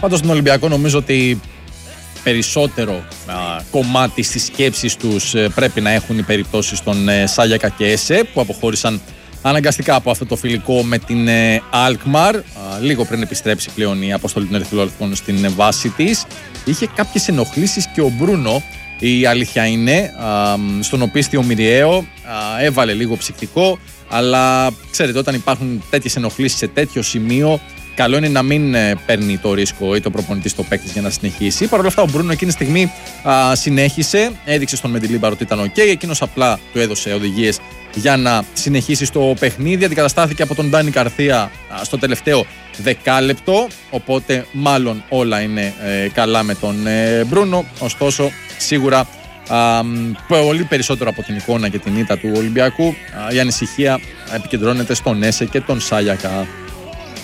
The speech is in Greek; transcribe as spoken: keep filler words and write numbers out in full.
Πάντως στον Ολυμπιακό νομίζω ότι περισσότερο α, κομμάτι στις σκέψεις τους ε, πρέπει να έχουν οι περιπτώσεις των ε, Σάγιακα και Έσε, που αποχώρησαν αναγκαστικά από αυτό το φιλικό με την ε, Αλκμαρ, λίγο πριν επιστρέψει πλέον η αποστολή των Ερυθρόλευκων στην ε, βάση της. Είχε κάποιες ενοχλήσεις και ο Μπρούνο, η αλήθεια είναι, α, στον οπίστιο Μυριαίο α, έβαλε λίγο ψυκτικό, αλλά ξέρετε, όταν υπάρχουν τέτοιες ενοχλήσεις σε τέτοιο σημείο, καλό είναι να μην ε, παίρνει το ρίσκο ή το προπονητή στο παίκτη για να συνεχίσει. Παρ' όλα αυτά, ο Μπρούνο εκείνη τη στιγμή α, συνέχισε, έδειξε στον Μεντιλίμπαρο ότι ήταν OK. Εκείνος απλά του έδωσε οδηγίες για να συνεχίσει στο παιχνίδι. Αντικαταστάθηκε από τον Ντάνι Καρθία α, στο τελευταίο δεκάλεπτο. Οπότε, μάλλον όλα είναι ε, καλά με τον ε, Μπρούνο. Ωστόσο, σίγουρα α, πολύ περισσότερο από την εικόνα και την ήττα του Ολυμπιακού, α, η ανησυχία επικεντρώνεται στον Έσε και τον Σάγιακα.